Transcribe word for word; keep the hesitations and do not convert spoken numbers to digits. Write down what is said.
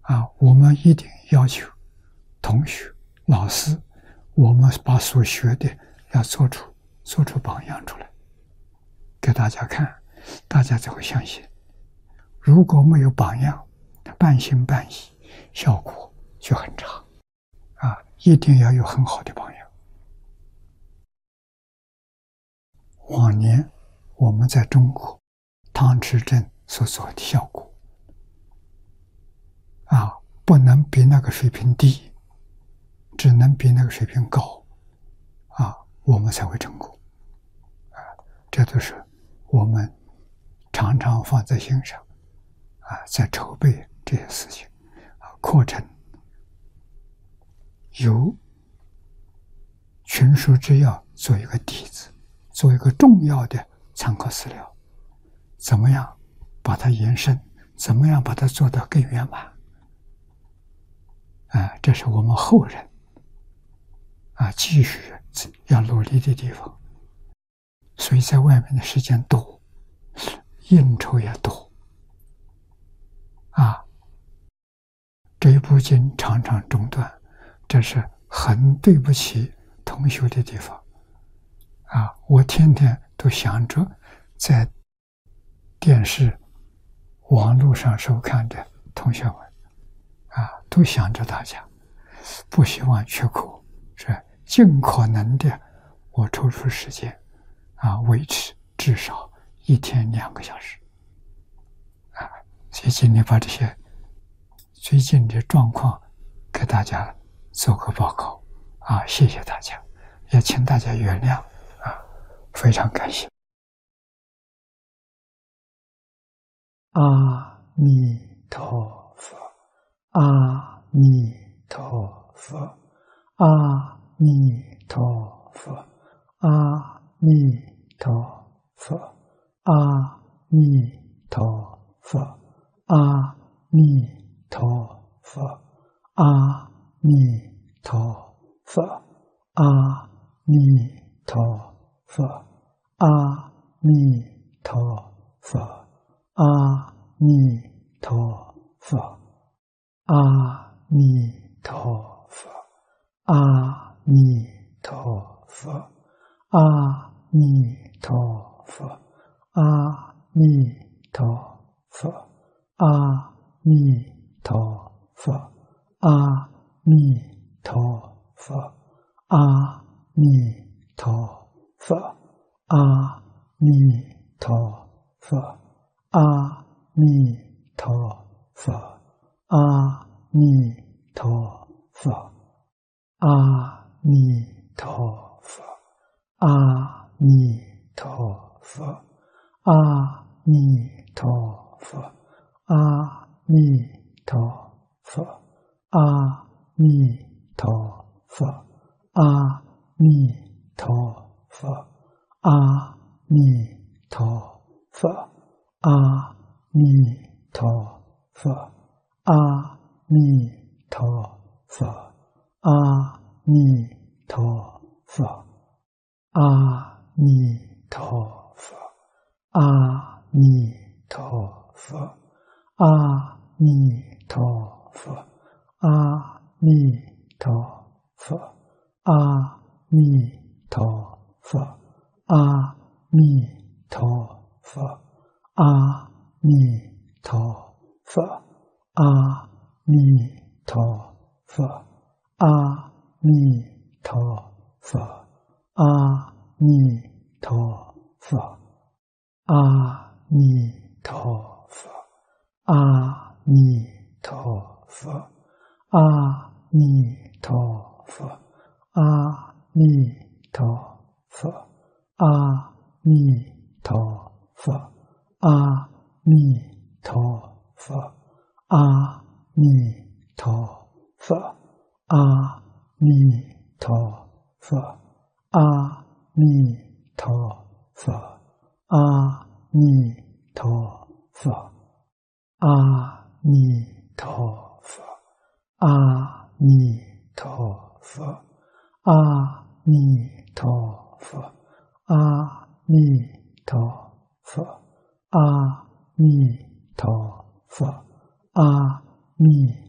啊，我们一定要求同学、老师，我们把所学的要做出做出榜样出来，给大家看，大家才会相信。如果没有榜样，半信半疑，效果就很差。啊，一定要有很好的榜样。往年我们在中国汤池镇所做的效果，啊，不能比那个水平低，只能比那个水平高，啊，我们才会成功。啊，这都是我们常常放在心上，啊，在筹备这些事情，啊，课程由群书之要做一个底子，做一个重要的参考资料，怎么样把它延伸，怎么样把它做得更圆满，啊，这是我们后人啊继续要努力的地方。所以在外面的时间多，应酬也多，啊，这一部经常常中断，这是很对不起同学的地方。啊，我天天都想着在电视、网络上收看的同学们，啊，都想着大家，不希望缺课，是尽可能的，我抽出时间，啊，维持至少一天两个小时，啊，所以今天把这些最近的状况给大家做个报告，啊，谢谢大家，也请大家原谅，啊，非常感谢。阿弥陀佛，阿弥陀佛，阿弥陀佛，阿弥陀佛，阿弥陀佛，阿弥陀佛，阿弥陀佛，阿弥陀佛，阿弥陀佛。阿弥陀佛，阿弥陀佛，阿弥陀佛，阿弥陀佛，阿弥陀佛，阿弥陀佛，阿弥陀佛，阿弥陀佛，阿弥陀佛。阿弥陀佛，阿弥陀佛，阿弥陀佛，阿弥陀佛，阿弥陀佛，阿弥陀佛，阿弥陀佛，阿弥陀佛，阿弥陀佛。阿弥陀佛，阿弥陀佛，阿弥陀佛，阿弥陀佛，阿弥陀佛，阿弥陀佛，阿弥陀佛，阿弥陀佛，阿弥陀佛。阿弥陀佛，阿弥陀佛，阿弥陀佛，阿弥陀佛，阿弥陀佛，阿弥陀佛，阿弥陀佛，阿弥陀佛，阿弥陀佛。阿弥陀佛，阿弥陀佛，阿弥陀佛，阿弥陀佛，阿弥陀佛，阿弥陀佛，阿弥陀佛，阿弥陀佛，阿弥陀佛。阿弥陀佛，阿弥。